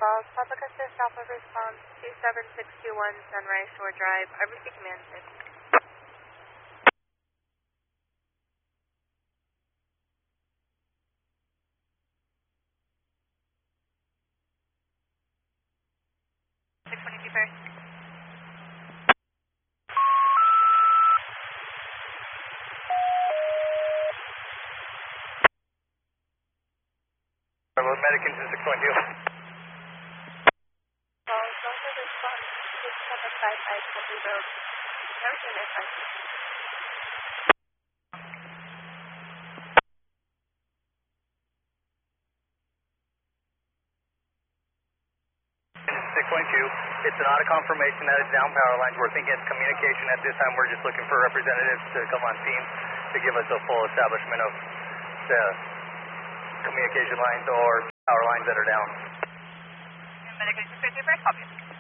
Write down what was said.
Falls, Public Assist Alpha Response 27621 Sunrise Shore Drive, RBC Command 6. 622 first. Road Medicans in 622. Falls, Alpha Response 6755 Country Road. Notion advice. 622. It's not a confirmation that it's down power lines. We're thinking it's communication at this time. We're just looking for representatives to come on scene to give us a full establishment of the communication lines or power lines that are down. Medical 622 first, copy.